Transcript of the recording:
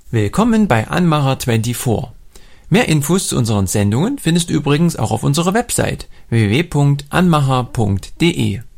Willkommen bei Anmacher24. Mehr Infos zu unseren Sendungen findest du übrigens auch auf unserer Website www.anmacher.de.